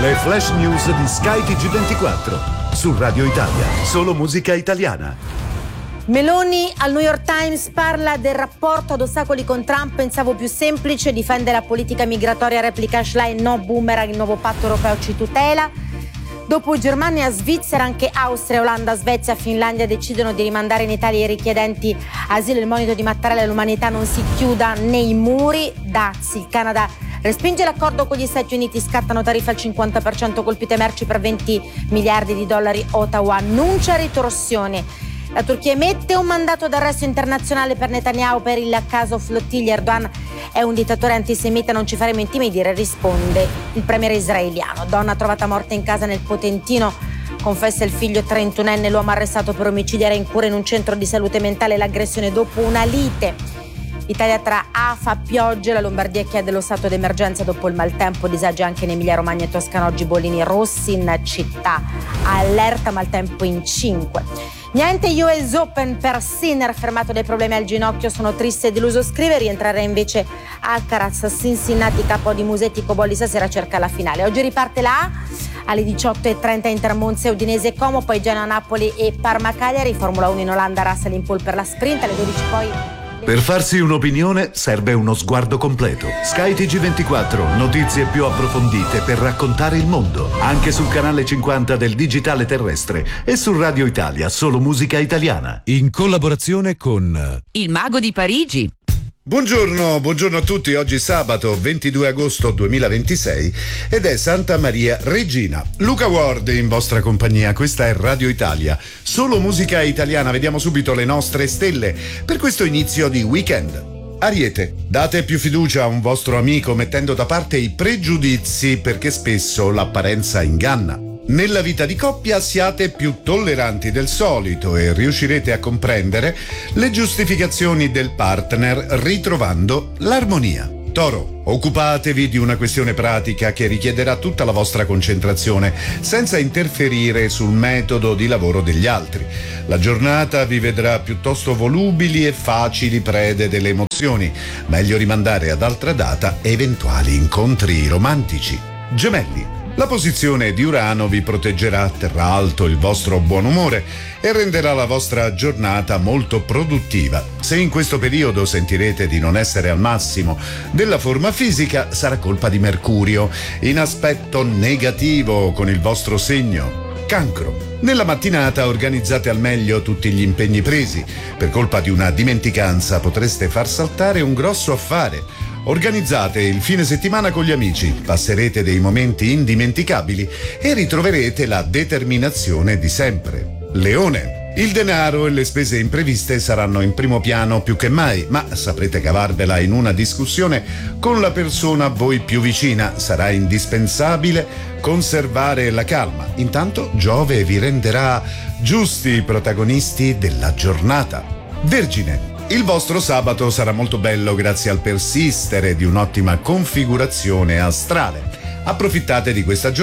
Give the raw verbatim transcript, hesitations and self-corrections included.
Le flash news di Sky T G ventiquattro su Radio Italia, solo musica italiana. Meloni al New York Times parla del rapporto ad ostacoli con Trump. Pensavo più semplice, difende la politica migratoria, replica Schlein, no boomerang, il nuovo patto europeo ci tutela. Dopo Germania, Svizzera, anche Austria, Olanda, Svezia, Finlandia decidono di rimandare in Italia i richiedenti asilo. Il monito di Mattarella, l'umanità non si chiuda nei muri. Dazi, il Canada respinge l'accordo con gli Stati Uniti, scattano tariffe al cinquanta per cento, colpite merci per venti miliardi di dollari. Ottawa annuncia ritorsioni. La Turchia emette un mandato d'arresto internazionale per Netanyahu per il caso Flottiglia. Erdogan è un dittatore antisemita, non ci faremo intimidire, risponde il premier israeliano. Donna trovata morta in casa nel Potentino, confessa il figlio trentunenne, l'uomo arrestato per omicidio era in cura in un centro di salute mentale, l'aggressione dopo una lite. Italia tra afa, piogge, la Lombardia chiede lo stato d'emergenza dopo il maltempo, disagi anche in Emilia Romagna e Toscana, oggi bollini rossi in città, allerta maltempo in cinque. Niente U S Open per Sinner, fermato dai problemi al ginocchio, sono triste e deluso, scrive, rientrerà invece Alcaraz. Cincinnati, capo di Musetti, Cobolli stasera cerca la finale. Oggi riparte la A alle diciotto e trenta, Inter Monza, Udinese Como, poi Genoa Napoli e Parma Cagliari, Formula uno in Olanda, Russell in pole per la sprint, alle dodici poi. Per farsi un'opinione serve uno sguardo completo. Sky T G ventiquattro, notizie più approfondite per raccontare il mondo. Anche sul canale cinquanta del digitale terrestre e su Radio Italia, solo musica italiana. In collaborazione con Il Mago di Parigi. Buongiorno, buongiorno a tutti. Oggi sabato ventidue agosto duemilaventisei ed è Santa Maria Regina. Luca Ward in vostra compagnia, questa è Radio Italia, solo musica italiana. Vediamo subito le nostre stelle per questo inizio di weekend. Ariete, date più fiducia a un vostro amico mettendo da parte i pregiudizi perché spesso l'apparenza inganna. Nella vita di coppia siate più tolleranti del solito e riuscirete a comprendere le giustificazioni del partner ritrovando l'armonia. Toro, occupatevi di una questione pratica che richiederà tutta la vostra concentrazione senza interferire sul metodo di lavoro degli altri. La giornata vi vedrà piuttosto volubili e facili prede delle emozioni. Meglio rimandare ad altra data eventuali incontri romantici. Gemelli, la posizione di Urano vi proteggerà, terrà alto il vostro buon umore e renderà la vostra giornata molto produttiva. Se in questo periodo sentirete di non essere al massimo della forma fisica, sarà colpa di Mercurio, in aspetto negativo con il vostro segno. Cancro. Nella mattinata organizzate al meglio tutti gli impegni presi. Per colpa di una dimenticanza potreste far saltare un grosso affare. Organizzate il fine settimana con gli amici, passerete dei momenti indimenticabili e ritroverete la determinazione di sempre. Leone. Il denaro e le spese impreviste saranno in primo piano più che mai, ma saprete cavarvela in una discussione con la persona a voi più vicina. Sarà indispensabile conservare la calma. Intanto Giove vi renderà giusti protagonisti della giornata. Vergine. Il vostro sabato sarà molto bello grazie al persistere di un'ottima configurazione astrale. Approfittate di questa giornata